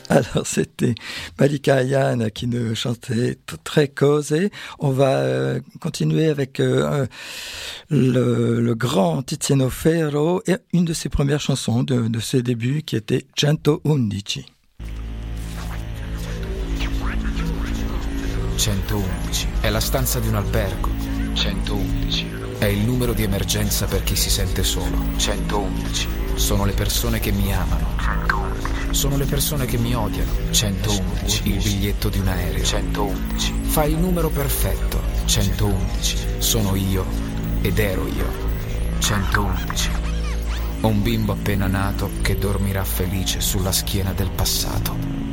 Alors, c'était Malika Ayane qui nous chantait Tre Cose. On va continuer avec le grand Tiziano Ferro et une de ses premières chansons de ses débuts qui était 111. 111 è la stanza di un albergo. 111 è il numero di emergenza per chi si sente solo. 111 sono le persone che mi amano. 111 sono le persone che mi odiano. 111 il biglietto di un aereo. 111 fa il numero perfetto. 111 sono io ed ero io. 111 ho un bimbo appena nato che dormirà felice sulla schiena del passato.